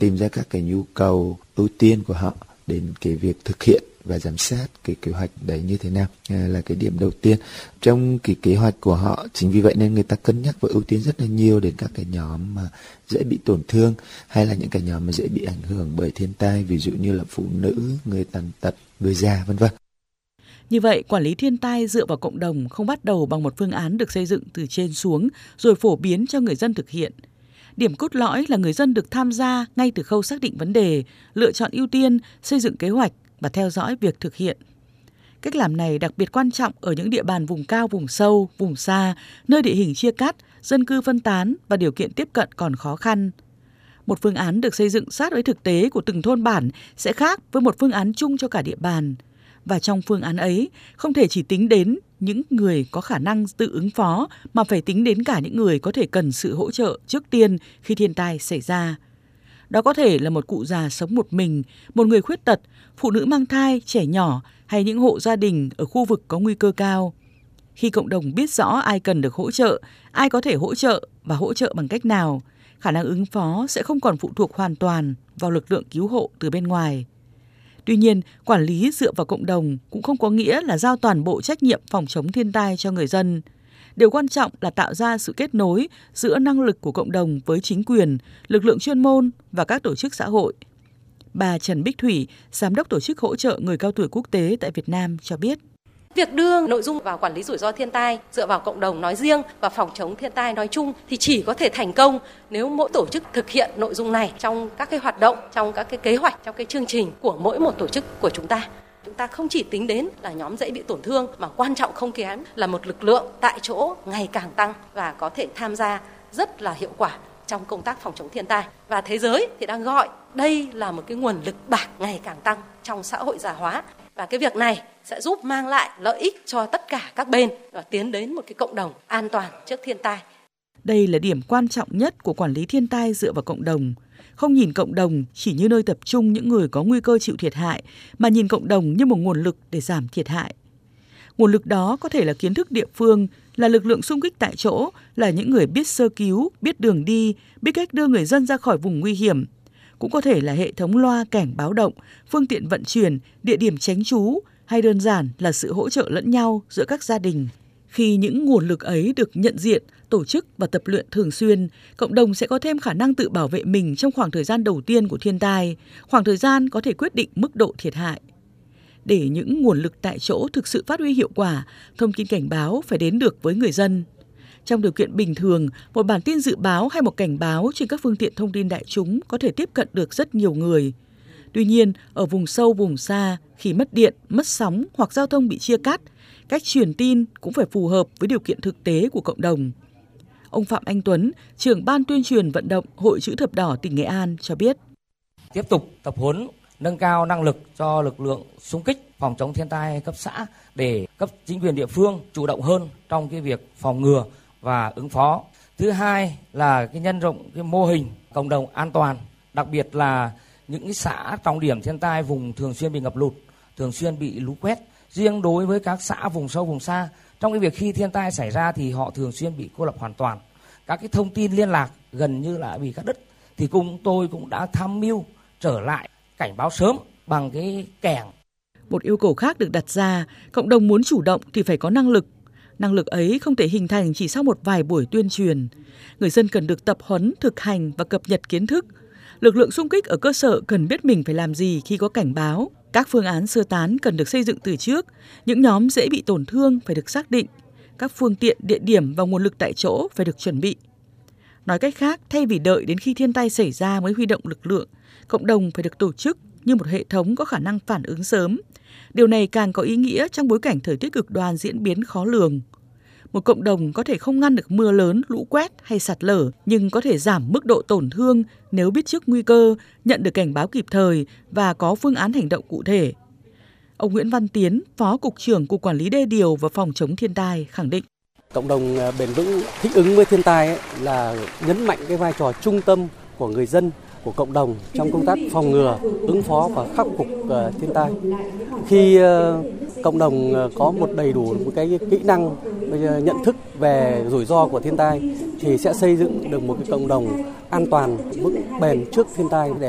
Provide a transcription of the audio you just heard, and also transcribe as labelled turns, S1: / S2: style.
S1: tìm ra các cái nhu cầu ưu tiên của họ đến cái việc thực hiện và giám sát cái kế hoạch đấy như thế nào là cái điểm đầu tiên. Trong cái kế hoạch của họ, chính vì vậy nên người ta cân nhắc và ưu tiên rất là nhiều đến các cái nhóm mà dễ bị tổn thương hay là những cái nhóm mà dễ bị ảnh hưởng bởi thiên tai, ví dụ như là phụ nữ, người tàn tật, người già, vân vân.
S2: Như vậy, quản lý thiên tai dựa vào cộng đồng không bắt đầu bằng một phương án được xây dựng từ trên xuống rồi phổ biến cho người dân thực hiện. Điểm cốt lõi là người dân được tham gia ngay từ khâu xác định vấn đề, lựa chọn ưu tiên, xây dựng kế hoạch và theo dõi việc thực hiện. Cách làm này đặc biệt quan trọng ở những địa bàn vùng cao, vùng sâu, vùng xa, nơi địa hình chia cắt, dân cư phân tán và điều kiện tiếp cận còn khó khăn. Một phương án được xây dựng sát với thực tế của từng thôn bản sẽ khác với một phương án chung cho cả địa bàn. Và trong phương án ấy, không thể chỉ tính đến những người có khả năng tự ứng phó, mà phải tính đến cả những người có thể cần sự hỗ trợ trước tiên khi thiên tai xảy ra. Đó có thể là một cụ già sống một mình, một người khuyết tật, phụ nữ mang thai, trẻ nhỏ hay những hộ gia đình ở khu vực có nguy cơ cao. Khi cộng đồng biết rõ ai cần được hỗ trợ, ai có thể hỗ trợ và hỗ trợ bằng cách nào, khả năng ứng phó sẽ không còn phụ thuộc hoàn toàn vào lực lượng cứu hộ từ bên ngoài. Tuy nhiên, quản lý dựa vào cộng đồng cũng không có nghĩa là giao toàn bộ trách nhiệm phòng chống thiên tai cho người dân. Điều quan trọng là tạo ra sự kết nối giữa năng lực của cộng đồng với chính quyền, lực lượng chuyên môn và các tổ chức xã hội. Bà Trần Bích Thủy, Giám đốc Tổ chức Hỗ trợ Người cao tuổi quốc tế tại Việt Nam cho biết.
S3: Việc đưa nội dung vào quản lý rủi ro thiên tai dựa vào cộng đồng nói riêng và phòng chống thiên tai nói chung thì chỉ có thể thành công nếu mỗi tổ chức thực hiện nội dung này trong các cái hoạt động, trong các cái kế hoạch, trong cái chương trình của mỗi một tổ chức của chúng ta. Chúng ta không chỉ tính đến là nhóm dễ bị tổn thương mà quan trọng không kém là một lực lượng tại chỗ ngày càng tăng và có thể tham gia rất là hiệu quả trong công tác phòng chống thiên tai. Và thế giới thì đang gọi đây là một cái nguồn lực bạc ngày càng tăng trong xã hội già hóa. Và cái việc này sẽ giúp mang lại lợi ích cho tất cả các bên và tiến đến một cái cộng đồng an toàn trước thiên tai.
S2: Đây là điểm quan trọng nhất của quản lý thiên tai dựa vào cộng đồng. Không nhìn cộng đồng chỉ như nơi tập trung những người có nguy cơ chịu thiệt hại, mà nhìn cộng đồng như một nguồn lực để giảm thiệt hại. Nguồn lực đó có thể là kiến thức địa phương, là lực lượng xung kích tại chỗ, là những người biết sơ cứu, biết đường đi, biết cách đưa người dân ra khỏi vùng nguy hiểm. Cũng có thể là hệ thống loa cảnh báo động, phương tiện vận chuyển, địa điểm tránh trú, hay đơn giản là sự hỗ trợ lẫn nhau giữa các gia đình. Khi những nguồn lực ấy được nhận diện, tổ chức và tập luyện thường xuyên, cộng đồng sẽ có thêm khả năng tự bảo vệ mình trong khoảng thời gian đầu tiên của thiên tai, khoảng thời gian có thể quyết định mức độ thiệt hại. Để những nguồn lực tại chỗ thực sự phát huy hiệu quả, thông tin cảnh báo phải đến được với người dân. Trong điều kiện bình thường, một bản tin dự báo hay một cảnh báo trên các phương tiện thông tin đại chúng có thể tiếp cận được rất nhiều người. Tuy nhiên, ở vùng sâu, vùng xa, khi mất điện, mất sóng hoặc giao thông bị chia cắt, cách truyền tin cũng phải phù hợp với điều kiện thực tế của cộng đồng. Ông Phạm Anh Tuấn, trưởng ban tuyên truyền vận động Hội Chữ Thập Đỏ tỉnh Nghệ An cho biết.
S4: Tiếp tục tập huấn, nâng cao năng lực cho lực lượng xung kích phòng chống thiên tai cấp xã để cấp chính quyền địa phương chủ động hơn trong cái việc phòng ngừa và ứng phó. Thứ hai là cái nhân rộng cái mô hình cộng đồng an toàn, đặc biệt là những cái xã trọng điểm thiên tai vùng thường xuyên bị ngập lụt, thường xuyên bị lũ quét. Riêng đối với các xã vùng sâu vùng xa, trong cái việc khi thiên tai xảy ra thì họ thường xuyên bị cô lập hoàn toàn. Các cái thông tin liên lạc gần như là bị cắt đứt. Thì tôi cũng đã tham mưu trở lại cảnh báo sớm bằng cái kẻng.
S2: Một yêu cầu khác được đặt ra, cộng đồng muốn chủ động thì phải có năng lực. Năng lực ấy không thể hình thành chỉ sau một vài buổi tuyên truyền. Người dân cần được tập huấn, thực hành và cập nhật kiến thức. Lực lượng xung kích ở cơ sở cần biết mình phải làm gì khi có cảnh báo. Các phương án sơ tán cần được xây dựng từ trước. Những nhóm dễ bị tổn thương phải được xác định. Các phương tiện, địa điểm và nguồn lực tại chỗ phải được chuẩn bị. Nói cách khác, thay vì đợi đến khi thiên tai xảy ra mới huy động lực lượng, cộng đồng phải được tổ chức như một hệ thống có khả năng phản ứng sớm. Điều này càng có ý nghĩa trong bối cảnh thời tiết cực đoan diễn biến khó lường. Một cộng đồng có thể không ngăn được mưa lớn, lũ quét hay sạt lở, nhưng có thể giảm mức độ tổn thương nếu biết trước nguy cơ, nhận được cảnh báo kịp thời và có phương án hành động cụ thể. Ông Nguyễn Văn Tiến, Phó Cục trưởng Cục Quản lý Đê điều và Phòng chống thiên tai khẳng định.
S5: Cộng đồng bền vững thích ứng với thiên tai là nhấn mạnh cái vai trò trung tâm của người dân, của cộng đồng trong công tác phòng ngừa, ứng phó và khắc phục thiên tai. Khi cộng đồng có một đầy đủ một cái kỹ năng nhận thức về rủi ro của thiên tai thì sẽ xây dựng được một cái cộng đồng an toàn, vững bền trước thiên tai.